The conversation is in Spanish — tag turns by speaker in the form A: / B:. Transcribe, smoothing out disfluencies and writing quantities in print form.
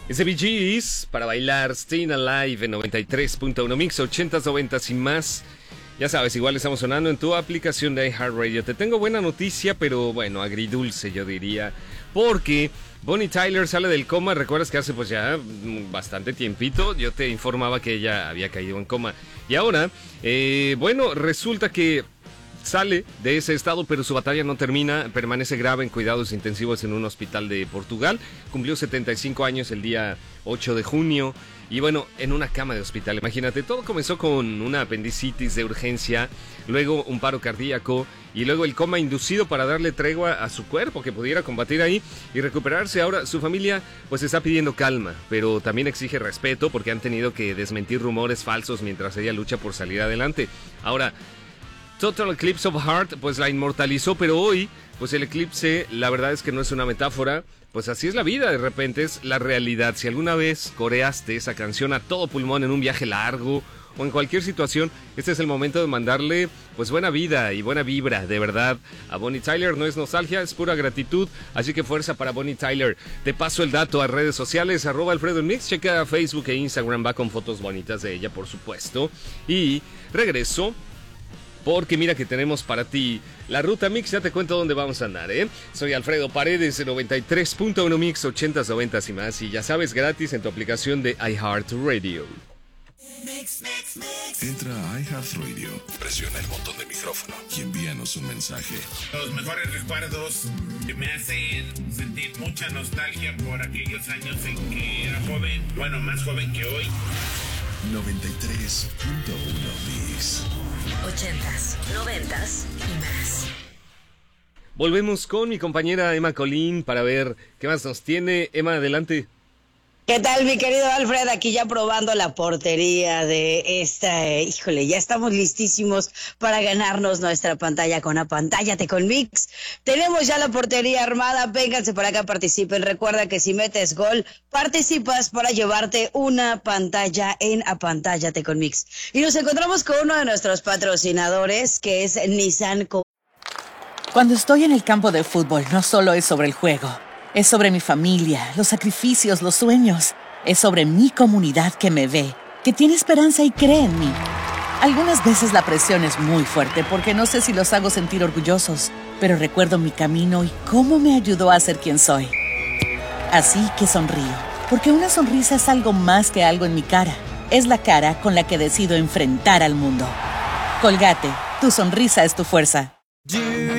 A: Es de Bee Gees para bailar Staying Alive en 93.1 Mix, 80s, 90s y más. Ya sabes, igual estamos sonando en tu aplicación de iHeartRadio. Te tengo buena noticia, pero bueno, agridulce yo diría. Porque Bonnie Tyler sale del coma. Recuerdas que hace pues ya bastante tiempito yo te informaba que ella había caído en coma. Y ahora, bueno, resulta que sale de ese estado, pero su batalla no termina. Permanece grave en cuidados intensivos en un hospital de Portugal. Cumplió 75 años el día 8 de junio. Y bueno, en una cama de hospital. Imagínate, todo comenzó con una apendicitis de urgencia, luego un paro cardíaco y luego el coma inducido para darle tregua a su cuerpo, que pudiera combatir ahí y recuperarse. Ahora su familia pues está pidiendo calma, pero también exige respeto porque han tenido que desmentir rumores falsos mientras ella lucha por salir adelante. Ahora, Total Eclipse of Heart pues la inmortalizó, pero hoy pues el eclipse, la verdad es que no es una metáfora, pues así es la vida, de repente es la realidad. Si alguna vez coreaste esa canción a todo pulmón en un viaje largo o en cualquier situación, este es el momento de mandarle pues buena vida y buena vibra, de verdad, a Bonnie Tyler. No es nostalgia, es pura gratitud, así que fuerza para Bonnie Tyler. Te paso el dato a redes sociales, @AlfredoMix, checa Facebook e Instagram, va con fotos bonitas de ella, por supuesto. Y regreso, porque mira que tenemos para ti la Ruta Mix, ya te cuento dónde vamos a andar, ¿eh? Soy Alfredo Paredes, de 93.1 Mix, 80s, 90s y más. Y ya sabes, gratis en tu aplicación de iHeartRadio.
B: Entra a iHeartRadio, presiona el botón de micrófono y envíanos un mensaje.
C: Los mejores recuerdos que me hacen sentir mucha nostalgia por aquellos años en que era joven, bueno, más joven que hoy.
B: 93.1 Mix.
D: 80s, 90s y más.
A: Volvemos con mi compañera Emma Colín para ver qué más nos tiene. Emma, adelante.
E: ¿Qué tal, mi querido Alfred? Aquí ya probando la portería de esta... híjole, ya estamos listísimos para ganarnos nuestra pantalla con Apantállate con Mix. Tenemos ya la portería armada, vénganse para acá, participen. Recuerda que si metes gol, participas para llevarte una pantalla en Apantállate con Mix. Y nos encontramos con uno de nuestros patrocinadores, que es Nissan.
F: Cuando estoy en el campo de fútbol, no solo es sobre el juego. Es sobre mi familia, los sacrificios, los sueños. Es sobre mi comunidad que me ve, que tiene esperanza y cree en mí. Algunas veces la presión es muy fuerte porque no sé si los hago sentir orgullosos, pero recuerdo mi camino y cómo me ayudó a ser quien soy. Así que sonrío, porque una sonrisa es algo más que algo en mi cara. Es la cara con la que decido enfrentar al mundo. Colgate, tu sonrisa es tu fuerza.